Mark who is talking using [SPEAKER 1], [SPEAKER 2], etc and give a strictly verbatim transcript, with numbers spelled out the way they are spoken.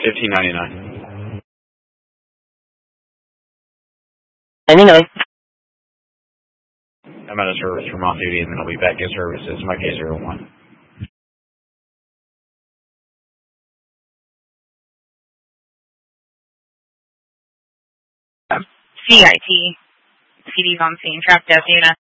[SPEAKER 1] fifteen ninety-nine.
[SPEAKER 2] ninety-nine.
[SPEAKER 1] I'm out of service from off duty, and then I'll be back in service. It's my K zero one.
[SPEAKER 3] C I T. C D's on scene. Trap death unit.